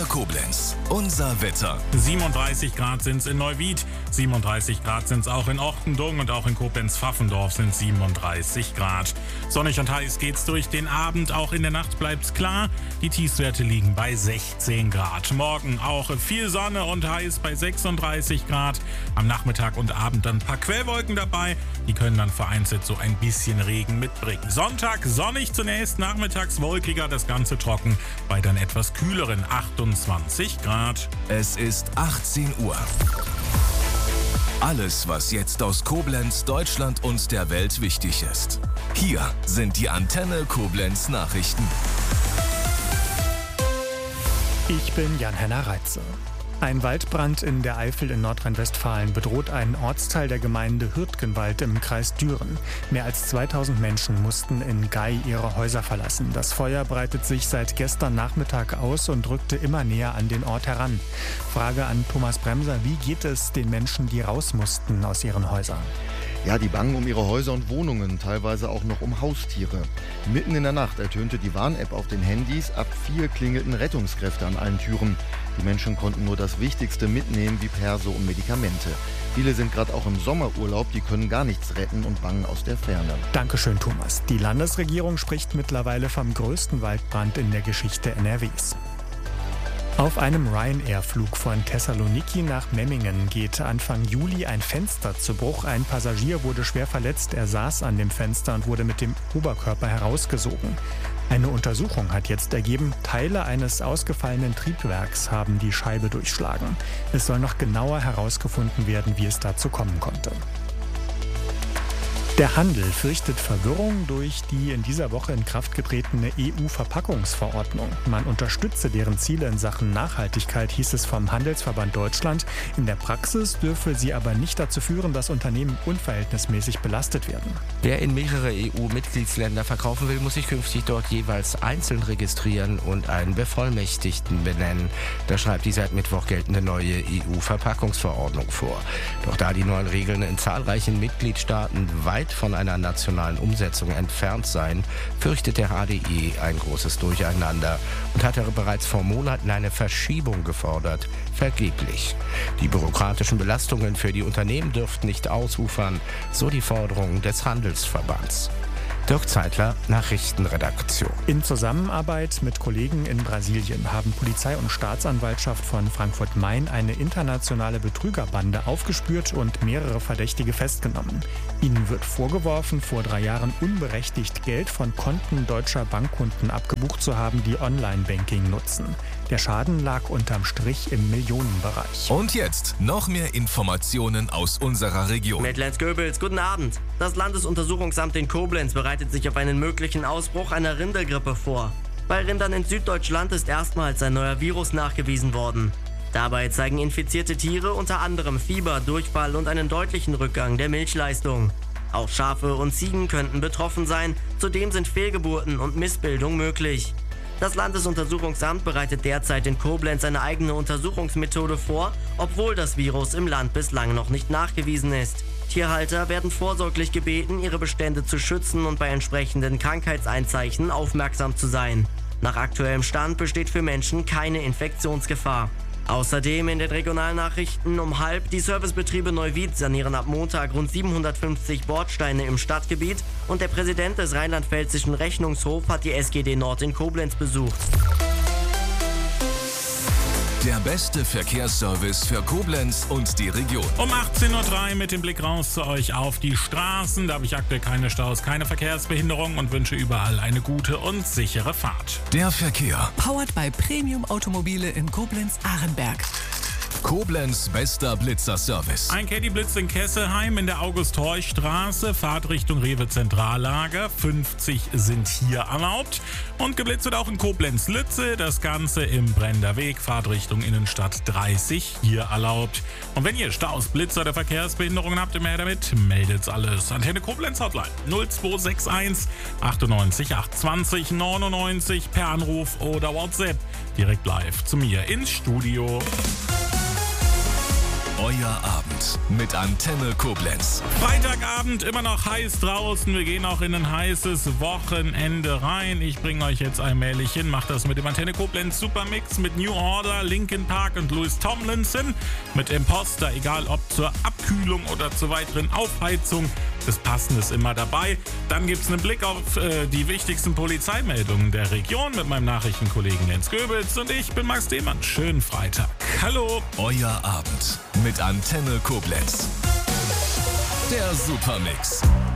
Antenne Koblenz. Unser Wetter. 37 Grad sind es in Neuwied, 37 Grad sind es auch in Ortendung und auch in Koblenz-Pfaffendorf sind 37 Grad. Sonnig und heiß geht's durch den Abend, auch in der Nacht bleibt's klar. Die Tiefstwerte liegen bei 16 Grad. Morgen auch viel Sonne und heiß bei 36 Grad. Am Nachmittag und Abend dann ein paar Quellwolken dabei. Die können dann vereinzelt so ein bisschen Regen mitbringen. Sonntag sonnig zunächst, nachmittags wolkiger, das Ganze trocken bei dann etwas kühleren 28 Grad. Es ist 18 Uhr. Alles, was jetzt aus Koblenz, Deutschland und der Welt wichtig ist. Hier sind die Antenne Koblenz Nachrichten. Ich bin Jan-Henner Reitze. Ein Waldbrand in der Eifel in Nordrhein-Westfalen bedroht einen Ortsteil der Gemeinde Hürtgenwald im Kreis Düren. Mehr als 2000 Menschen mussten in Gay ihre Häuser verlassen. Das Feuer breitet sich seit gestern Nachmittag aus und rückte immer näher an den Ort heran. Frage an Thomas Bremser: Wie geht es den Menschen, die raus mussten aus ihren Häusern? Ja, die bangen um ihre Häuser und Wohnungen, teilweise auch noch um Haustiere. Mitten in der Nacht ertönte die Warn-App auf den Handys. Ab 4 klingelten Rettungskräfte an allen Türen. Die Menschen konnten nur das Wichtigste mitnehmen, wie Perso und Medikamente. Viele sind gerade auch im Sommerurlaub, die können gar nichts retten und bangen aus der Ferne. Dankeschön, Thomas. Die Landesregierung spricht mittlerweile vom größten Waldbrand in der Geschichte NRWs. Auf einem Ryanair-Flug von Thessaloniki nach Memmingen geht Anfang Juli ein Fenster zu Bruch. Ein Passagier wurde schwer verletzt. Er saß an dem Fenster und wurde mit dem Oberkörper herausgesogen. Eine Untersuchung hat jetzt ergeben, Teile eines ausgefallenen Triebwerks haben die Scheibe durchschlagen. Es soll noch genauer herausgefunden werden, wie es dazu kommen konnte. Der Handel fürchtet Verwirrung durch die in dieser Woche in Kraft getretene EU-Verpackungsverordnung. Man unterstütze deren Ziele in Sachen Nachhaltigkeit, hieß es vom Handelsverband Deutschland. In der Praxis dürfe sie aber nicht dazu führen, dass Unternehmen unverhältnismäßig belastet werden. Wer in mehrere EU-Mitgliedsländer verkaufen will, muss sich künftig dort jeweils einzeln registrieren und einen Bevollmächtigten benennen. Das schreibt die seit Mittwoch geltende neue EU-Verpackungsverordnung vor. Doch da die neuen Regeln in zahlreichen Mitgliedstaaten weit von einer nationalen Umsetzung entfernt seien, fürchtet der HDE ein großes Durcheinander und hatte bereits vor Monaten eine Verschiebung gefordert. Vergeblich. Die bürokratischen Belastungen für die Unternehmen dürften nicht ausufern, so die Forderung des Handelsverbands. Dirk Zeitler, Nachrichtenredaktion. In Zusammenarbeit mit Kollegen in Brasilien haben Polizei und Staatsanwaltschaft von Frankfurt-Main eine internationale Betrügerbande aufgespürt und mehrere Verdächtige festgenommen. Ihnen wird vorgeworfen, vor 3 Jahren unberechtigt Geld von Konten deutscher Bankkunden abgebucht zu haben, die Online-Banking nutzen. Der Schaden lag unterm Strich im Millionenbereich. Und jetzt noch mehr Informationen aus unserer Region. Mit Lenz Goebbels, guten Abend. Das Landesuntersuchungsamt in Koblenz bereitet sich auf einen möglichen Ausbruch einer Rindergrippe vor. Bei Rindern in Süddeutschland ist erstmals ein neuer Virus nachgewiesen worden. Dabei zeigen infizierte Tiere unter anderem Fieber, Durchfall und einen deutlichen Rückgang der Milchleistung. Auch Schafe und Ziegen könnten betroffen sein, zudem sind Fehlgeburten und Missbildung möglich. Das Landesuntersuchungsamt bereitet derzeit in Koblenz eine eigene Untersuchungsmethode vor, obwohl das Virus im Land bislang noch nicht nachgewiesen ist. Tierhalter werden vorsorglich gebeten, ihre Bestände zu schützen und bei entsprechenden Krankheitseinzeichen aufmerksam zu sein. Nach aktuellem Stand besteht für Menschen keine Infektionsgefahr. Außerdem in den Regionalnachrichten um 12:30: Die Servicebetriebe Neuwied sanieren ab Montag rund 750 Bordsteine im Stadtgebiet und der Präsident des Rheinland-Pfälzischen Rechnungshofs hat die SGD Nord in Koblenz besucht. Der beste Verkehrsservice für Koblenz und die Region. Um 18.03 Uhr mit dem Blick raus zu euch auf die Straßen. Da habe ich aktuell keine Staus, keine Verkehrsbehinderung und wünsche überall eine gute und sichere Fahrt. Der Verkehr. Powered by Premium Automobile in Koblenz-Ahrenberg. Koblenz bester Blitzerservice. Ein Caddy-Blitz in Kesselheim in der August-Horch-Straße, Fahrtrichtung Rewe-Zentrallager. 50 sind hier erlaubt. Und geblitzt wird auch in Koblenz-Lütze. Das Ganze im Brender Weg, Fahrtrichtung Innenstadt. 30 hier erlaubt. Und wenn ihr Staus, Blitzer oder Verkehrsbehinderungen habt, immer her damit, meldet's alles. Antenne Koblenz Hotline 0261 98 820 99 per Anruf oder WhatsApp. Direkt live zu mir ins Studio. Euer Abend mit Antenne Koblenz. Freitagabend, immer noch heiß draußen. Wir gehen auch in ein heißes Wochenende rein. Ich bringe euch jetzt allmählich hin. Macht das mit dem Antenne Koblenz Supermix mit New Order, Linkin Park und Louis Tomlinson. Mit Imposter, egal ob zur Abkühlung oder zur weiteren Aufheizung. Das Passende ist immer dabei. Dann gibt es einen Blick auf die wichtigsten Polizeimeldungen der Region mit meinem Nachrichtenkollegen Jens Goebels. Und ich bin Max Demann. Schönen Freitag. Hallo. Euer Abend mit Antenne Koblenz. Der Supermix.